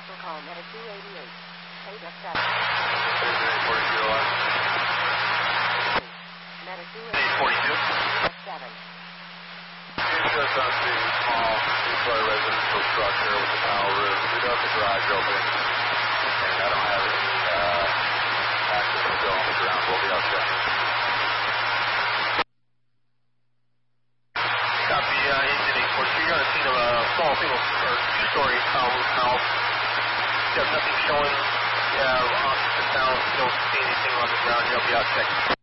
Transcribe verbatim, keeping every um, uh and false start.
Special call Meta two eighty-eight. eight F seven. eight forty-two. Meta two eight forty-two. F seven. It's just on the small two-story residential structure with the tile roof. We do have the garage open, and I don't have any uh, access to go on the ground. We'll be outside. Copy, uh, engine eight forty-two. You're on the scene of a small single or two-story tile roof house. You have nothing showing. Yeah, off the sound. Don't see anything on the ground. You'll be out checking.